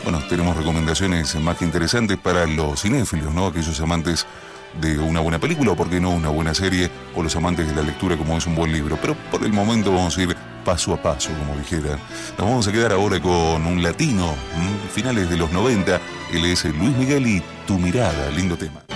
bueno, tenemos recomendaciones más que interesantes para los cinéfilos, ¿no? Aquellos amantes de una buena película, o por qué no una buena serie, o los amantes de la lectura como es un buen libro. Pero por el momento vamos a ir paso a paso, como dijera. Nos vamos a quedar ahora con un latino, finales de los 90. Él es Luis Miguel y Tu Mirada, lindo tema.